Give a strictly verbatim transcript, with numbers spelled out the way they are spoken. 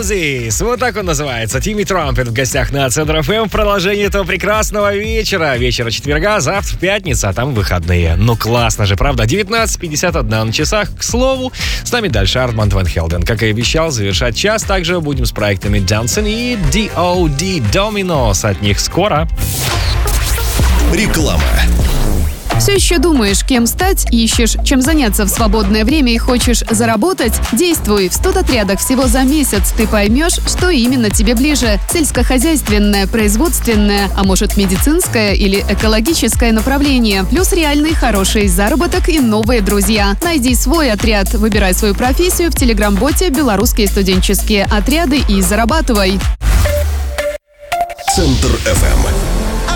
This. Вот так он называется. Тимми Трампет в гостях на Центр эф эм. В продолжении этого прекрасного вечера. Вечера четверга, завтра пятница, а там выходные. Ну классно же, правда? девятнадцать пятьдесят один на часах. К слову, с нами дальше Арманд Ван Хелден. Как и обещал, завершать час также будем с проектами Dancing и ди о ди Dominos. От них скоро. Реклама. Все еще думаешь, кем стать, ищешь, чем заняться в свободное время и хочешь заработать? Действуй! В студотрядах всего за месяц ты поймешь, что именно тебе ближе. Сельскохозяйственное, производственное, а может медицинское или экологическое направление. Плюс реальный хороший заработок и новые друзья. Найди свой отряд, выбирай свою профессию в телеграм-боте «Белорусские студенческие отряды» и зарабатывай. Центр эф эм.